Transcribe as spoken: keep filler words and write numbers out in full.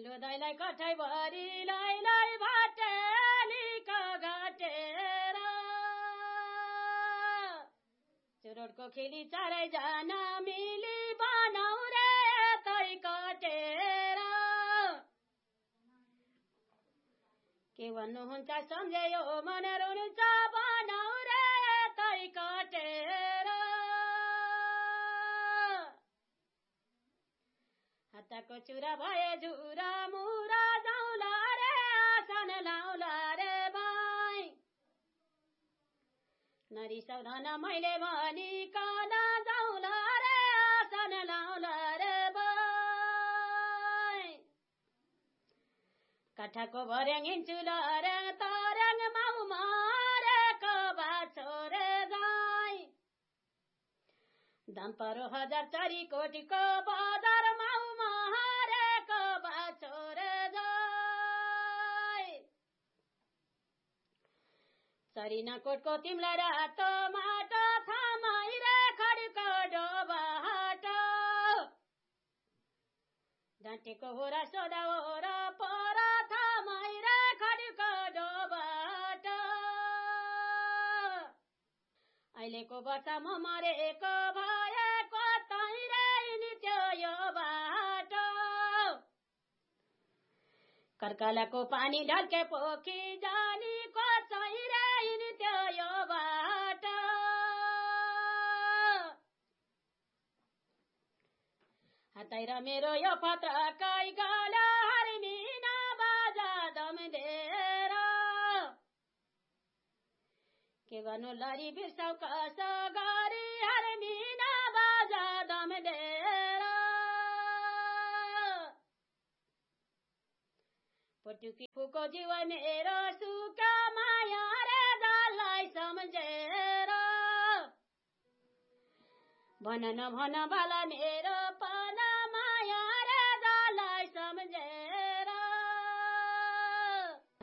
मेरो दैलाई कठै भरि लै लै भाटेलीको घटेर चुरोटको खेली चारै जना मिली बनाउ रे तै कटेर के भन्नुहुन्छ सम्झेयो मन रुन्छ बनाउ रे तै कटेर हातको चुरा भए झुरा मुरा जाउला रे आसन लाउला रे भाइ नरिसाउन मैले भनिकन जाउला रे आसन लाउला रे भाइ काठको भर्याङ हिँड्छु ल रे तरङ माउ मारेको बाछो रे गाई दाम परो हजार चारी कोटीको बजार माउ मारेको बाछो रे गाई चरिना कोटको तिमीलाई रातो माटो थामै रे खडको डोबाटो डाँटेको हो र सोधा हो र पर थामै रे खडको डोबाटो अहिलेको वर्ष म मरेको भएको तै रे नित्यो यो बाटो कर्कलाको पानी ढल्के पोखी जानीको चाहिँ रे नित्यो यो बाटो हातै र मेरो यो पत्र कै गला हरमिना बाजा दमदेर के गर्नु लरी बिर्साउ कस गरी हरमिना बाजा दमदेर पटुकी फुको जीव मेरो सुका माया रे दालाई सम्झेर भन न भन बाला मेरो